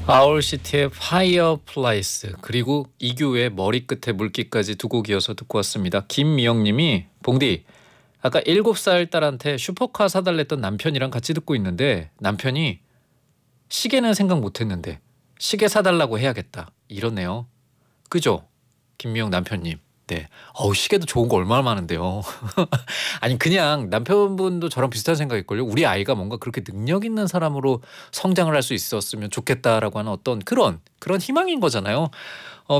아울시티의 파이어플레이스 그리고 이규의 머리끝에 물기까지 두 곡 이어서 듣고 왔습니다. 김미영님이 봉디 아까 7살 딸한테 슈퍼카 사달랬던 남편이랑 같이 듣고 있는데 남편이 시계는 생각 못했는데 시계 사달라고 해야겠다 이러네요. 그죠? 김미영 남편님. 네. 시계도 좋은 거 얼마나 많은데요. 아니 그냥 남편분도 저랑 비슷한 생각일걸요. 우리 아이가 뭔가 그렇게 능력 있는 사람으로 성장을 할 수 있었으면 좋겠다라고 하는 어떤 그런 희망인 거잖아요.